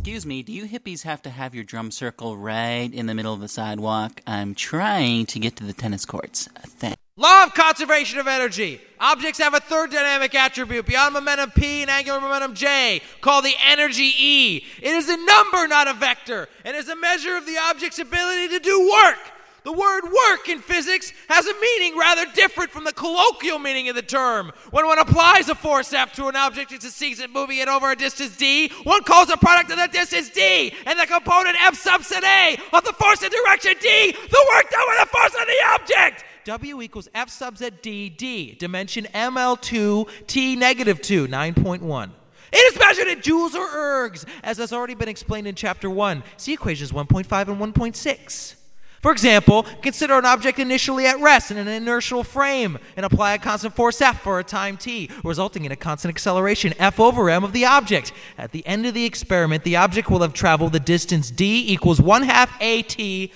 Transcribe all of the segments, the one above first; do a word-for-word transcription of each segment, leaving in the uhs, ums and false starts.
Excuse me, do you hippies have to have your drum circle right in the middle of the sidewalk? I'm trying to get to the tennis courts. Thanks. Law of conservation of energy. Objects have a third dynamic attribute beyond momentum P and angular momentum J, called the energy E. It is a number, not a vector, and is a measure of the object's ability to do work. The word work in physics has a meaning rather different from the colloquial meaning of the term. When one applies a force F to an object and succeeds in moving it over a distance D, one calls the product of the distance D and the component F subset A of the force in direction D the work done with the force of the object. W equals F subset D, D, dimension M L two, T negative two, nine point one. It is measured in joules or ergs, as has already been explained in chapter one. See equations one point five and one point six. For example, consider an object initially at rest in an inertial frame and apply a constant force F for a time t, resulting in a constant acceleration F over m of the object. At the end of the experiment, the object will have traveled the distance d equals one half at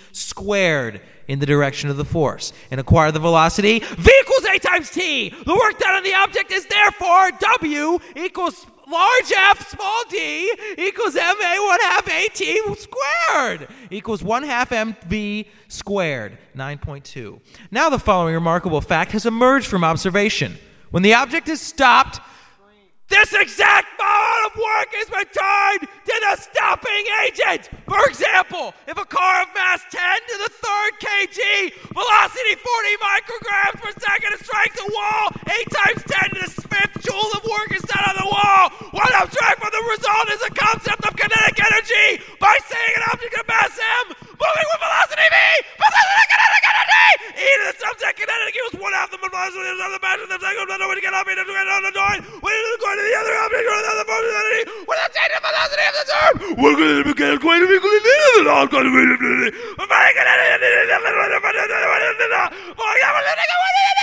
squared in the direction of the force and acquire the velocity v equals a times t. The work done on the object is therefore w equals large F small d equals ma one half at squared equals one half mv squared, nine point two. Now the following remarkable fact has emerged from observation. When the object is stopped, this exact amount of work is returned to the stopping agent. For example, if a car of mass ten to the third kg, velocity forty micrograms per second is strikes a wall, eight times ten to the fifth joule of work is done on the wall. One abstract from the result is a concept of kinetic energy by saying an object of mass m moving with velocity v possesses a kinetic energy. E to the subject kinetic equals one half the velocity of the mass of the second. No one cannot be the on the joint. When it is going to the other object or the other velocity, with the change of velocity of the term, we're going to be going to be going to be going to be going to be going to be